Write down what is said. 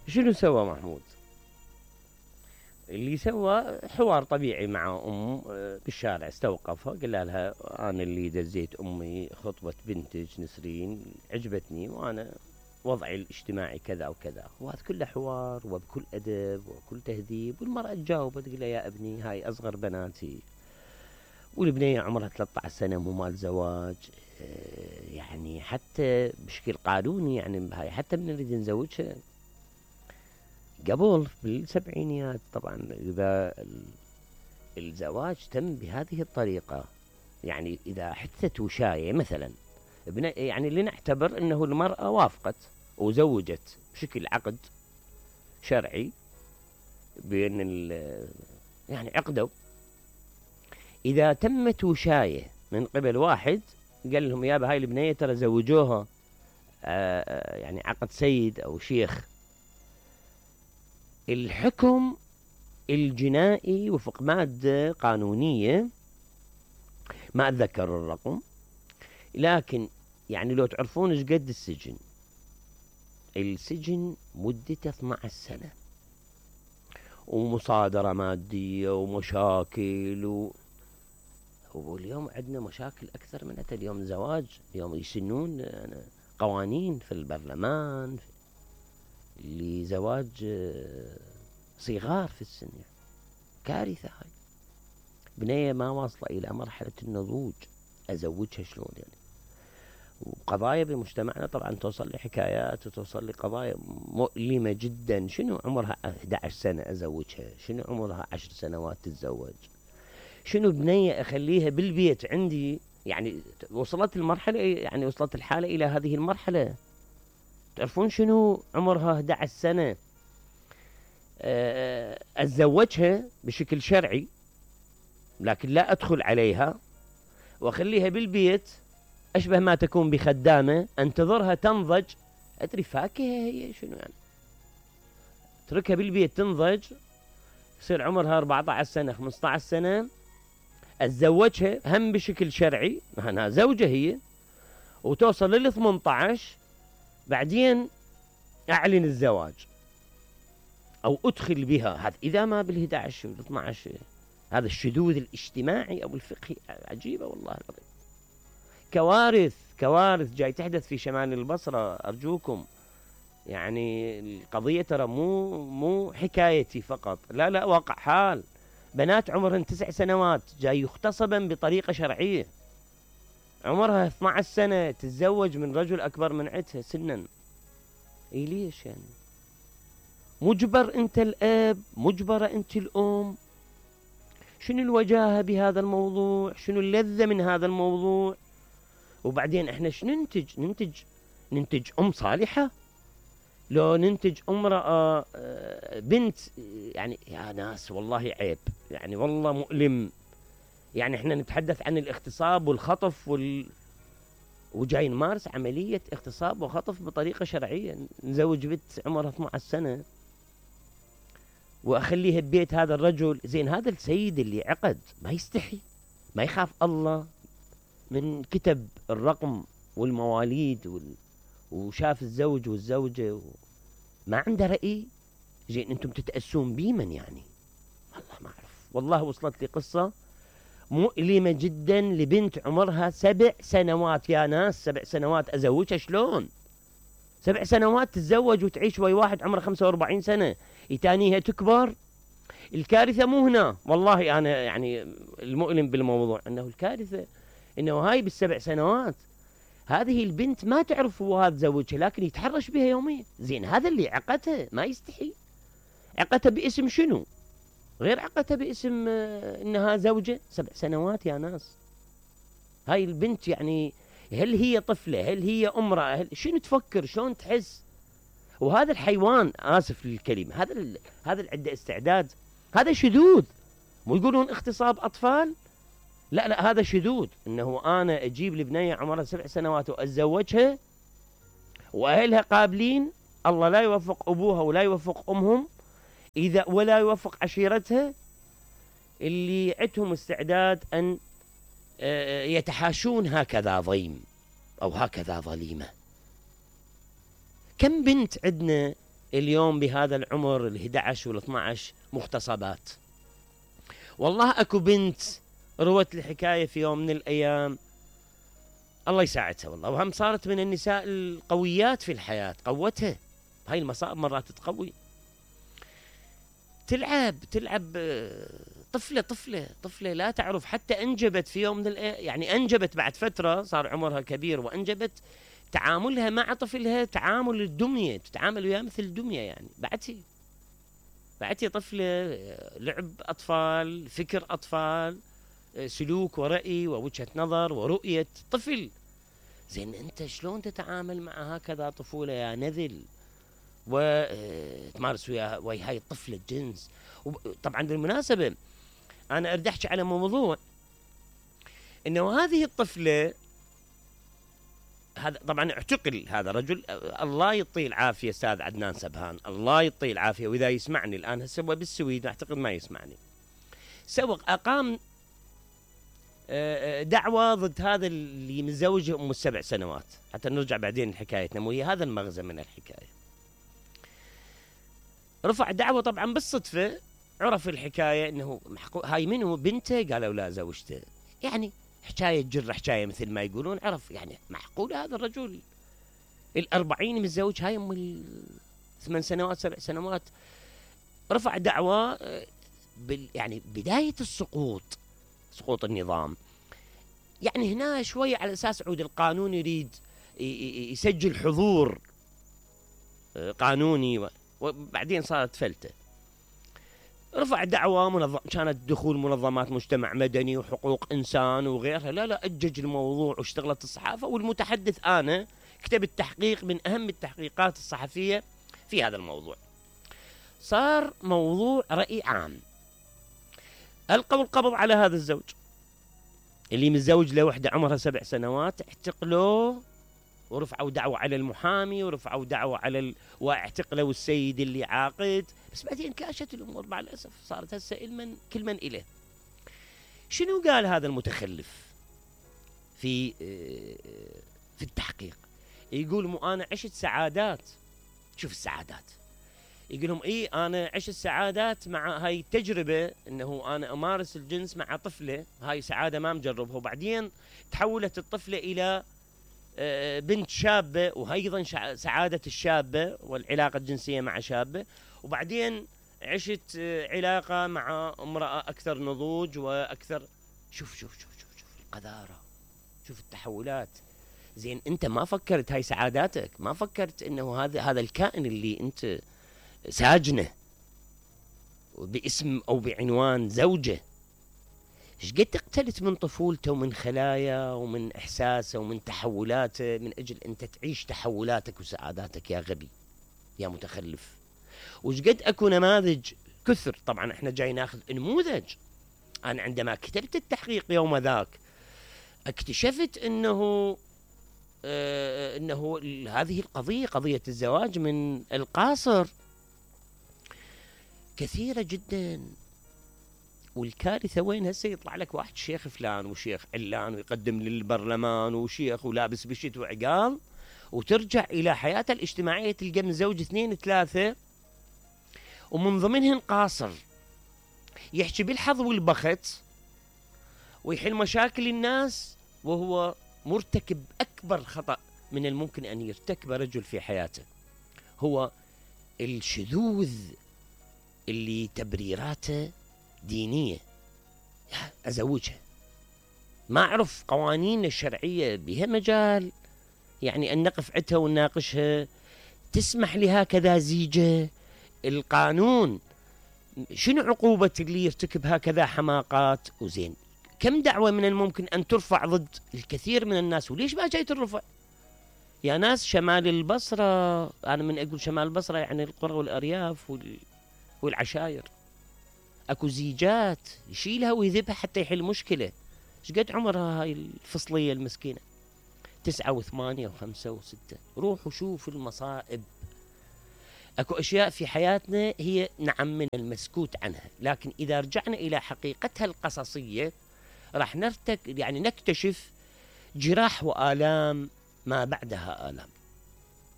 شنو سوى محمود؟ اللي سوى حوار طبيعي مع بالشارع، استوقفها قال لها أنا اللي دزيت أمي خطبة بنتك نسرين، عجبتني وأنا وضعي الاجتماعي كذا وكذا، وهذا كله حوار وبكل أدب وكل تهذيب. والمرأة تجاوب تقول له يا ابني هاي أصغر بناتي، والبنية عمرها 13 سنة مو مال زواج. يعني حتى بشكل قانوني يعني هاي حتى من نريد نزوجها قبل بالسبعينيات طبعا، إذا الزواج تم بهذه الطريقة، يعني إذا حدثت وشاية مثلا يعني لنعتبر أنه المرأة وافقت وزوجت بشكل عقد شرعي بين يعني عقدوا. إذا تمت وشاية من قبل واحد قال لهم يابا هاي البنية ترى زوجوها يعني عقد سيد أو شيخ، الحكم الجنائي وفق مادة قانونية ما أتذكر الرقم، لكن يعني لو تعرفون ايش قد السجن، السجن مدته 12 سنة ومصادرة مادية ومشاكل واليوم عندنا مشاكل أكثر من اليوم الزواج، اليوم يسنون قوانين في البرلمان لزواج صغار في السن، يعني كارثة هاي. بنية ما واصلة إلى مرحلة النضوج أزوجها شلون يعني؟ وقضايا بمجتمعنا طبعا توصل لي حكايات وتوصل لي قضايا مؤلمة جدا. شنو عمرها 11 سنة أزوجها؟ شنو عمرها 10 سنوات تتزوج؟ شنو بنية أخليها بالبيت عندي؟ يعني وصلت المرحلة، يعني وصلت الحالة إلى هذه المرحلة. تعرفون شنو عمرها 11 سنة أتزوجها بشكل شرعي، لكن لا أدخل عليها وأخليها بالبيت أشبه ما تكون بخدامة أنتظرها تنضج. أدري فاكهة هي شنو يعني؟ اتركها بالبيت تنضج، يصير عمرها 14 سنة 15 سنة أتزوجها هم بشكل شرعي، أنا زوجة هي، وتوصل لل 18 بعدين أعلن الزواج أو أدخل بها. هذا إذا ما بال 11 وال 12. هذا الشذوذ الاجتماعي أو الفقهي عجيبة والله العظيم. كوارث كوارث جاي تحدث في شمال البصرة. أرجوكم يعني القضية ترى مو حكايتي فقط، لا لا، واقع حال. بنات عمرهن 9 سنوات جاي يغتصبن بطريقة شرعية، عمرها 12 سنة تتزوج من رجل أكبر من عدها سنا. إيه ليش يعني؟ مجبر أنت الأب، مجبرة أنت الأم. شنو الوجاهة بهذا الموضوع؟ شنو اللذة من هذا الموضوع؟ وبعدين احنا شنو ننتج أم صالحة؟ لو ننتج امرأة بنت، يعني يا ناس والله عيب، يعني والله مؤلم. يعني احنا نتحدث عن الاغتصاب والخطف وجاي نمارس عملية اغتصاب وخطف بطريقة شرعية. نزوج بنت عمرها 12 سنة واخليها ببيت هذا الرجل. زين هذا السيد اللي عقد ما يستحي؟ ما يخاف الله من كتب الرقم والمواليد وشاف الزوج والزوجة ما عنده رأي؟ زين انتم تتأسون بمن يعني؟ والله ما أعرف. والله وصلت لي قصة مؤلمة جدا لبنت عمرها 7 سنوات. يا ناس 7 سنوات أزوجها شلون؟ 7 سنوات تتزوج وتعيش ويا واحد عمره 45 سنة يتانيها تكبر. الكارثة مو هنا والله. أنا يعني المؤلم بالموضوع أنه الكارثة أنه هاي بال7 سنوات هذه البنت ما تعرف هو هذا زوجها، لكن يتحرش بها يوميا. زين هذا اللي عقتها ما يستحي؟ عقتها باسم شنو؟ غير عقتها باسم انها زوجة. 7 سنوات يا ناس. هاي البنت يعني هل هي طفلة؟ هل هي امرأة؟ شنو تفكر؟ شلون تحس؟ وهذا الحيوان، آسف للكلمة، هذا اللي عنده استعداد، هذا شذوذ. مو يقولون اغتصاب أطفال؟ لا لا، هذا شذوذ. انه انا اجيب لبنية عمرها 7 سنوات واتزوجها واهلها قابلين، الله لا يوفق ابوها ولا يوفق امهم اذا ولا يوفق عشيرتها اللي عندهم استعداد ان يتحاشون هكذا ضيم او هكذا ظليمة. كم بنت عندنا اليوم بهذا العمر 11 وال 12 مغتصبات. والله أكو بنت روت الحكاية في يوم من الأيام، الله يساعدها والله، وهم صارت من النساء القويات في الحياة، قوتها هاي المصائب مرات تقوي. تلعب طفلة لا تعرف، حتى أنجبت في يوم من الأيام، يعني أنجبت بعد فترة صار عمرها كبير وأنجبت، تعاملها مع طفلها تعامل الدمية، تتعامل وياه مثل الدمية، يعني بعتي طفلة، لعب أطفال، فكر أطفال، سلوك ورأي ووجهة نظر ورؤية طفل. زين أنت شلون تتعامل مع هكذا طفولة يا نذل، وتمارس ويا هاي الطفلة الجنس؟ طبعا بالمناسبة أنا أريد أحكي على موضوع، إنه هذه الطفلة، هذا طبعا اعتقل هذا رجل، الله يعطيه العافية أستاذ عدنان سبهان، الله يعطيه العافية، وإذا يسمعني الآن هسه بالسويد أعتقد ما يسمعني، أقام دعوة ضد هذا اللي متزوجه أم ال7 سنوات، حتى نرجع بعدين لحكايتنا، وهي هذا المغزى من الحكاية. رفع دعوة طبعا بالصدفة عرف الحكاية انه هاي منو بنته، قالوا لا زوجته، يعني حكاية جر حكاية مثل ما يقولون، عرف يعني معقول هذا الرجل 40 متزوج هاي ام 8 سنوات 7 سنوات. رفع دعوة يعني بداية سقوط النظام، يعني هنا شوية على اساس عود القانون يريد يسجل حضور قانوني، وبعدين صارت فلتة. رفع دعوة كانت دخول منظمات مجتمع مدني وحقوق إنسان وغيرها، لا أجج الموضوع، واشتغلت الصحافة، والمتحدث أنا كتبت تحقيق من أهم التحقيقات الصحفية في هذا الموضوع. صار موضوع رأي عام، ألقوا القبض على هذا الزوج اللي متزوج لوحدة عمرها 7 سنوات، اعتقلوه ورفعوا دعوة على المحامي، ورفعوا دعوة واعتقلوا السيد اللي عاقد، بس بعدين تلاشت الأمور مع الأسف، صارت هسه كل من إله. شنو قال هذا المتخلف في التحقيق؟ يقول مو أنا عشت سعادات، شوف السعادات، يقول لهم أنا عشت سعادات مع هاي التجربة، إنه أنا أمارس الجنس مع طفلة، هاي سعادة ما مجربها، وبعدين تحولت الطفلة إلى بنت شابة، وأيضا سعادة الشابة والعلاقة الجنسية مع شابة، وبعدين عشت علاقة مع امرأة أكثر نضوج وأكثر. شوف القذارة، شوف التحولات. زين أنت ما فكرت هاي سعاداتك، ما فكرت إنه هذا الكائن اللي أنت ساجنه باسم أو بعنوان زوجة، ايش قد اقتلت من طفولته ومن خلايا ومن احساسه ومن تحولاته من اجل انت تعيش تحولاتك وسعاداتك يا غبي يا متخلف. وش قد اكو نماذج كثر، طبعا احنا جاي ناخذ نموذج. انا عندما كتبت التحقيق يوم ذاك اكتشفت انه هذه القضية، قضية الزواج من القاصر، كثيرة جدا. والكارثة وين؟ هسه يطلع لك واحد شيخ فلان وشيخ علان ويقدم للبرلمان وشيخ ولابس بشت وعقال، وترجع إلى حياته الاجتماعية تلقى متزوج 2 3 ومن ضمنهن قاصر، يحكي بالحظ والبخت ويحل مشاكل الناس، وهو مرتكب أكبر خطأ من الممكن أن يرتكبه رجل في حياته، هو الشذوذ اللي تبريراته دينية. أزوجها، ما أعرف قوانين الشرعية بها مجال يعني أن نقف عدها ونناقشها، تسمح لهكذا زيجة؟ القانون شنو عقوبة اللي يرتكب هكذا حماقات؟ وزين كم دعوة من الممكن أن ترفع ضد الكثير من الناس، وليش ما جاي ترفع يا ناس؟ شمال البصرة، أنا من أقول شمال البصرة يعني القرى والأرياف والعشاير، اكو زيجات يشيلها ويذبها حتى يحل مشكلة. ايش قد عمرها هاي الفصلية المسكينة؟ 9 و8 و5 و6. روحوا شوفوا المصائب. اكو اشياء في حياتنا هي نعم من المسكوت عنها، لكن اذا رجعنا الى حقيقتها القصصية راح نكتشف جراح وآلام ما بعدها آلام.